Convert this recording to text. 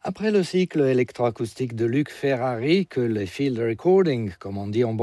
Après le cycle électroacoustique de Luc Ferrari, que les field recordings, comme on dit en